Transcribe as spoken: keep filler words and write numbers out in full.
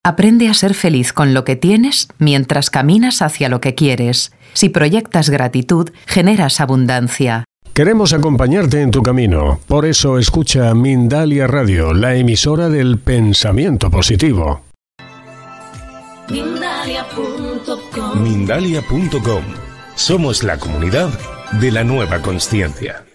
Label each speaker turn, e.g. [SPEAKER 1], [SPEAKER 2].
[SPEAKER 1] Aprende a ser feliz con lo que tienes mientras caminas hacia lo que quieres. Si proyectas gratitud, generas abundancia.
[SPEAKER 2] Queremos acompañarte en tu camino. Por eso escucha Mindalia Radio, la emisora del pensamiento positivo.
[SPEAKER 3] Mindalia punto com.
[SPEAKER 4] Mindalia punto com. Somos la comunidad de la nueva consciencia.